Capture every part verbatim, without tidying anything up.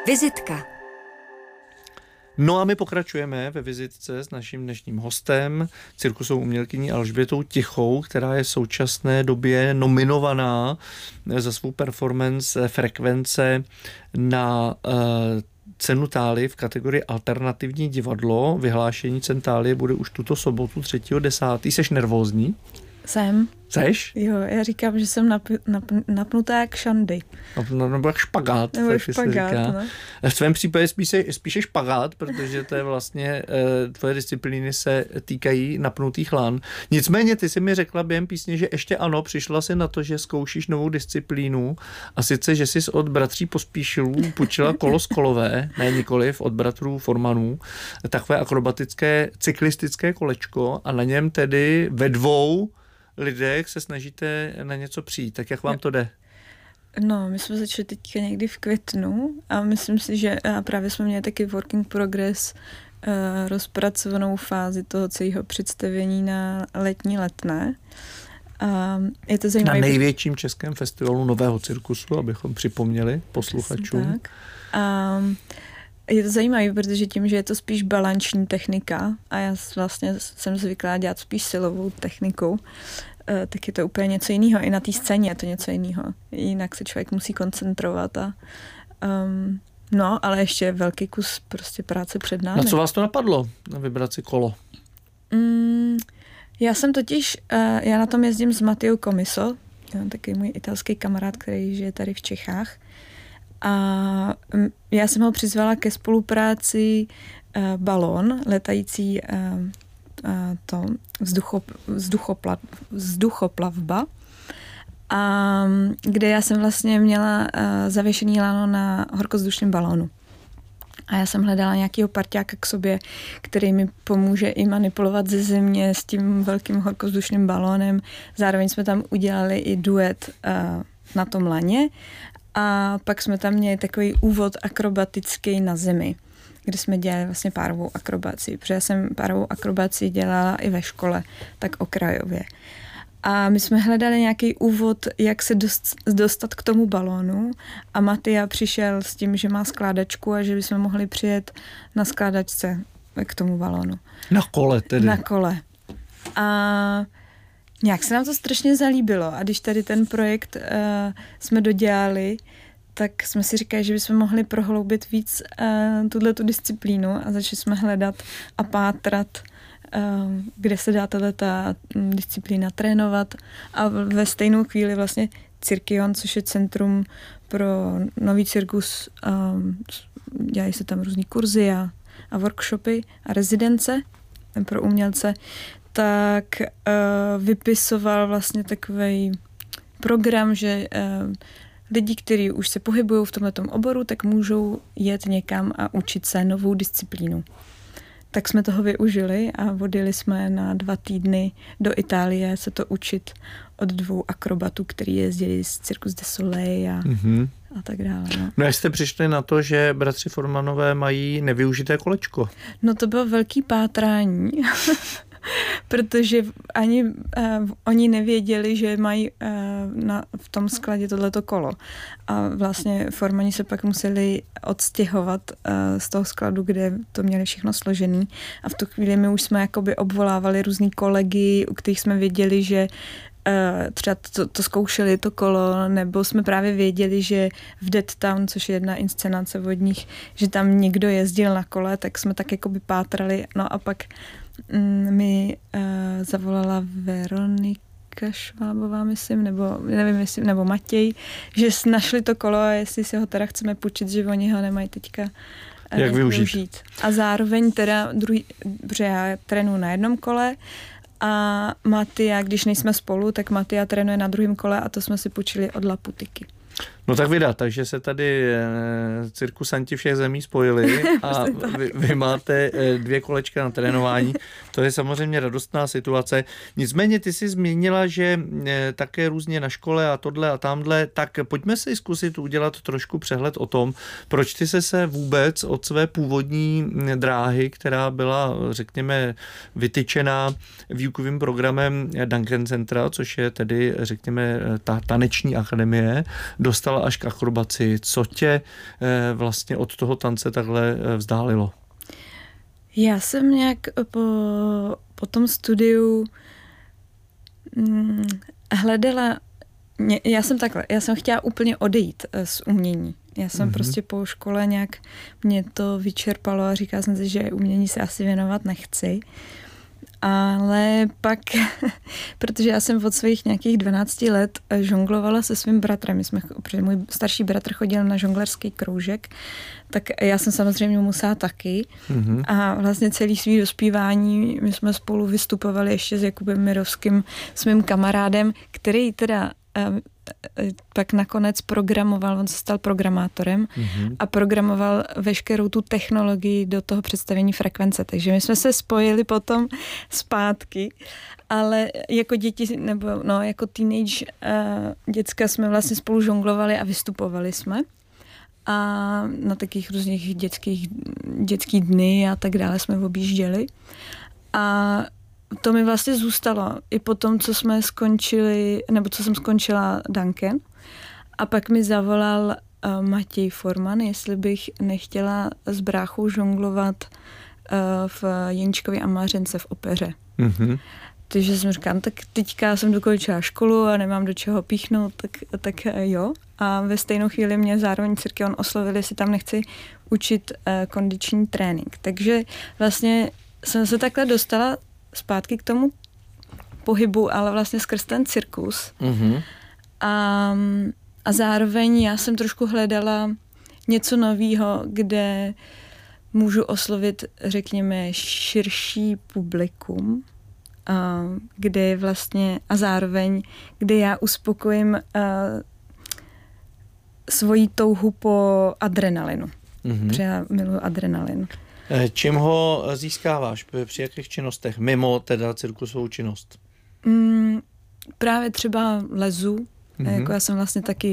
Vizitka. No a my pokračujeme ve vizitce s naším dnešním hostem, cirkusovou umělkyní Alžbětou Tichou, která je v současné době nominovaná za svou performance Frekvence na uh, cenu Thálie v kategorii Alternativní divadlo. Vyhlášení cen Thálie bude už tuto sobotu třetího desátého Seš nervózní? Jsem. Seš? Jo, já říkám, že jsem nap, nap, napnutá jak šandy. No, nebo jak špagát. Nebo jak špagát, no. V tvém případě spíše, spíše špagát, protože to je vlastně, tvoje disciplíny se týkají napnutých lan. Nicméně ty jsi mi řekla během písně, že ještě ano, přišla si na to, že zkoušíš novou disciplínu a sice, že jsi od bratří Pospíšilů půjčila kolo z kolové, ne nikoliv, od bratrů Formanů, takové akrobatické cyklistické kolečko a na něm tedy ve dvou lidech se snažíte na něco přijít. Tak jak vám to jde? No, my jsme začali teďka někdy v květnu a myslím si, že a právě jsme měli taky working progress, uh, rozpracovanou fázi toho celého představení na letní Letné. A je to zajímavé. Na největším českém festivalu nového cirkusu, abychom připomněli posluchačům. Tak. A je to zajímavé, protože tím, že je to spíš balanční technika a já vlastně jsem zvyklá dělat spíš silovou technikou, tak je to úplně něco jiného. I na té scéně je to něco jiného. Jinak se člověk musí koncentrovat. A, um, no, ale ještě je velký kus prostě práce před námi. Na co vás to napadlo, na vybrat si kolo? Mm, já jsem totiž, uh, já na tom jezdím s Mattiou Comiso, taky můj italský kamarád, který žije tady v Čechách. A já jsem ho přizvala ke spolupráci uh, balón, letající uh, uh, to vzduchop, vzduchopla, vzduchoplavba, a kde já jsem vlastně měla uh, zavěšený lano na horkozdušném balónu. A já jsem hledala nějakého parťáka k sobě, který mi pomůže i manipulovat ze země s tím velkým horkozdušným balónem. Zároveň jsme tam udělali i duet uh, na tom laně. A pak jsme tam měli takový úvod akrobatický na zemi, kde jsme dělali vlastně párovou akrobaci, protože já jsem párovou akrobaci dělala i ve škole, tak okrajově. A my jsme hledali nějaký úvod, jak se dost, dostat k tomu balónu a Mattia přišel s tím, že má skládačku a že bychom mohli přijet na skládačce k tomu balónu. Na kole tedy. Na kole. A nějak se nám to strašně zalíbilo a když tady ten projekt uh, jsme dodělali, tak jsme si říkali, že bychom mohli prohloubit víc uh, tuhletu disciplínu a začali jsme hledat a pátrat, uh, kde se dá tato disciplína trénovat a ve stejnou chvíli vlastně Cirkion, což je centrum pro nový cirkus, um, dělají se tam různý kurzy a, a workshopy a rezidence pro umělce, tak uh, vypisoval vlastně takový program, že uh, lidi, kteří už se pohybují v tomhletom oboru, tak můžou jet někam a učit se novou disciplínu. Tak jsme toho využili a odjeli jsme na dva týdny do Itálie se to učit od dvou akrobatů, který jezdili z Circus du Soleil a, mm-hmm. a tak dále. No. no jak jste přišli na to, že bratři Formanové mají nevyužité kolečko? No to bylo velký pátrání. Protože ani uh, oni nevěděli, že mají uh, na, v tom skladě tohleto kolo. A vlastně Formani se pak museli odstěhovat uh, z toho skladu, kde to měli všechno složený. A v tu chvíli my už jsme jakoby obvolávali různý kolegy, u kterých jsme věděli, že Uh, třeba to, to zkoušeli to kolo, nebo jsme právě věděli, že v Dead Town, což je jedna inscenace vodních, že tam někdo jezdil na kole, tak jsme tak jakoby pátrali. No a pak mm, mi uh, zavolala Veronika Švábová, myslím, nebo nevím, jestli, nebo Matěj, že našli to kolo a jestli si ho teda chceme půjčit, že oni ho nemají teďka uh, jak využít. využít. A zároveň teda druhý, protože já trénuji na jednom kole, a Mattia, když nejsme spolu, tak Mattia trénuje na druhém kole a to jsme si půjčili od Laputiky. No tak vydat, takže se tady e, cirkusanti všech zemí spojili a vy, vy máte e, dvě kolečka na trénování. To je samozřejmě radostná situace. Nicméně ty jsi zmínila, že e, také různě na škole a tohle a tamhle, tak pojďme si zkusit udělat trošku přehled o tom, proč ty jsi se vůbec od své původní dráhy, která byla, řekněme, vytyčená výukovým programem Duncan Centra, což je tedy, řekněme, ta taneční akademie, dostala dostala až k akrobaci. Co tě vlastně od toho tance takhle vzdálilo? Já jsem nějak po, po tom studiu hm, hledala, já jsem takhle, já jsem chtěla úplně odejít z umění. Já jsem mm-hmm. prostě po škole nějak, mě to vyčerpalo a říkala jsem si, že umění se asi věnovat nechci. Ale pak, protože já jsem od svých nějakých dvanácti let žonglovala se svým bratrem, my jsme, protože můj starší bratr chodil na žonglerský kroužek, tak já jsem samozřejmě musela taky. Mm-hmm. A vlastně celý svý dospívání my jsme spolu vystupovali ještě s Jakubem Mirovským, s mým kamarádem, který teda pak nakonec programoval, on se stal programátorem mm-hmm. a programoval veškerou tu technologii do toho představení frekvence. Takže my jsme se spojili potom zpátky, ale jako děti, nebo no, jako teenage uh, děcka jsme vlastně spolu žonglovali a vystupovali jsme. A na takových různých dětských, dětských dny a tak dále jsme objížděli. A to mi vlastně zůstalo i po tom, co jsme skončili, nebo co jsem skončila Duncan. A pak mi zavolal uh, Matěj Forman, jestli bych nechtěla s bráchou žonglovat uh, v Jeníčkově a Mařence v opeře. Mm-hmm. Takže jsem říkala, tak teďka jsem dokončila školu a nemám do čeho píchnout, tak, tak jo. A ve stejnou chvíli mě zároveň Cyrkion oslovil, jestli tam nechci učit uh, kondiční trénink. Takže vlastně jsem se takhle dostala zpátky k tomu pohybu, ale vlastně skrz ten cirkus. Mm-hmm. A, a zároveň já jsem trošku hledala něco nového, kde můžu oslovit, řekněme, širší publikum, a kde je vlastně a zároveň, kde já uspokojím a, svoji touhu po adrenalinu. Mm-hmm. Protože já miluji adrenalin. Čím ho získáváš při jakých činnostech, mimo teda cirkusovou činnost? Mm, právě třeba lezu. Mm-hmm. Jako já jsem vlastně taky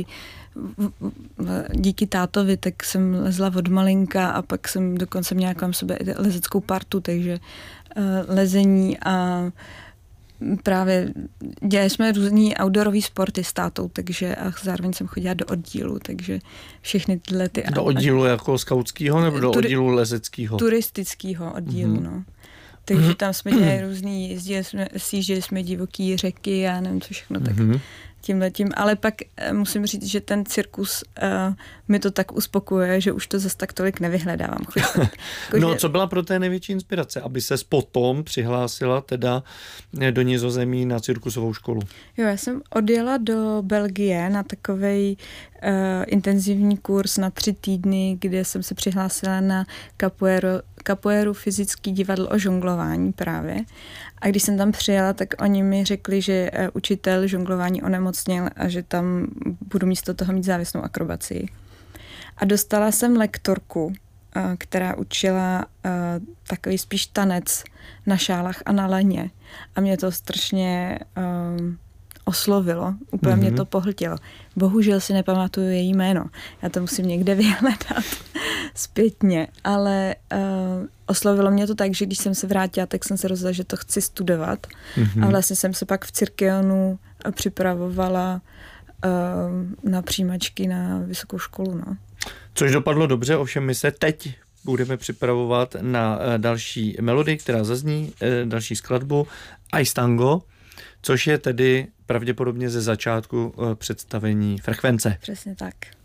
díky tátovi, tak jsem lezla od malinka a pak jsem dokonce měla kolem sebe lezeckou partu, takže uh, lezení a právě dělali jsme různý outdoorový sporty s tátou, takže a zároveň jsem chodila do oddílu, takže všechny tyhle ty... Do oddílu jako skautského nebo do turi- oddílu lezeckého? Turistického oddílu, mm-hmm. no. Takže tam jsme dělali různý, jezdili jsme, sjížděli jsme divoký řeky a nevím co všechno, tak mm-hmm. tímhletím. Ale pak musím říct, že ten cirkus uh, mi to tak uspokojuje, že už to zase tak tolik nevyhledávám. Jako, no, že... co byla pro té největší inspirace, aby ses potom přihlásila teda do Nizozemí na cirkusovou školu? Jo, já jsem odjela do Belgie na takovej uh, intenzivní kurz na tři týdny, kde jsem se přihlásila na capoeiro, capoeiru fyzický divadlo o žonglování právě. A když jsem tam přijela, tak oni mi řekli, že uh, učitel žonglování onemocněl a že tam budu místo toho mít závislou akrobacii. A dostala jsem lektorku, uh, která učila uh, takový spíš tanec na šálách a na laně. A mě to strašně uh, oslovilo, úplně mm-hmm. mě to pohltilo. Bohužel si nepamatuju její jméno. Já to musím někde vyhledat zpětně, ale uh, oslovilo mě to tak, že když jsem se vrátila, tak jsem se rozhodla, že to chci studovat. Mm-hmm. A vlastně jsem se pak v Cyrkionu připravovala uh, na přijímačky na vysokou školu. No. Což dopadlo dobře, ovšem my se teď budeme připravovat na další melodii, která zazní, další skladbu Ice Tango, což je tedy pravděpodobně ze začátku představení Frekvence. Přesně tak.